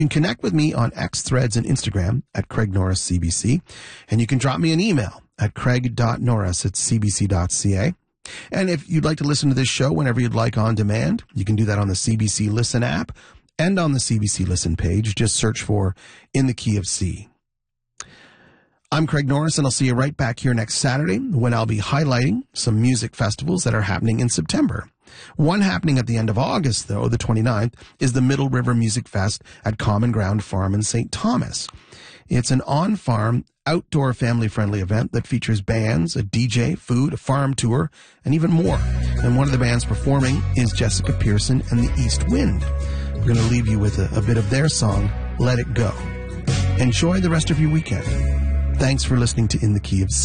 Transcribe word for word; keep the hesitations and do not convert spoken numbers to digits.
You can connect with me on X, Threads, and Instagram at Craig Norris C B C, and you can drop me an email at craig dot norris at c b c dot c a. And if you'd like to listen to this show whenever you'd like on demand, you can do that on the C B C Listen app and on the C B C Listen page. Just search for In the Key of C. I'm Craig Norris, and I'll see you right back here next Saturday when I'll be highlighting some music festivals that are happening in September. One happening at the end of August, though, the twenty-ninth, is the Middle River Music Fest at Common Ground Farm in Saint Thomas. It's an on-farm, outdoor family-friendly event that features bands, a D J, food, a farm tour, and even more. And one of the bands performing is Jessica Pearson and the East Wind. We're going to leave you with a, a bit of their song, Let It Go. Enjoy the rest of your weekend. Thanks for listening to In the Key of C.